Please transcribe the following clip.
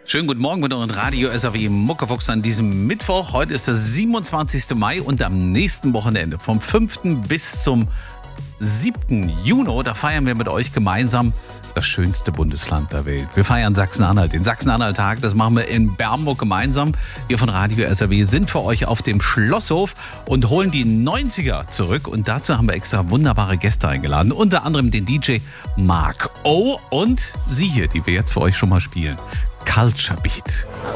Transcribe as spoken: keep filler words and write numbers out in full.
Schönen guten Morgen mit euren Radio S A W Muckefuchs an diesem Mittwoch. Heute ist der siebenundzwanzigsten Mai und am nächsten Wochenende vom fünften bis zum siebten Juni, da feiern wir mit euch gemeinsam das schönste Bundesland der Welt. Wir feiern Sachsen-Anhalt, den Sachsen-Anhalt-Tag. Das machen wir in Bernburg gemeinsam. Wir von Radio S A W sind für euch auf dem Schlosshof und holen die neunziger zurück. Und dazu haben wir extra wunderbare Gäste eingeladen. Unter anderem den D J Mark O. und sie hier, die wir jetzt für euch schon mal spielen. Culture Beat.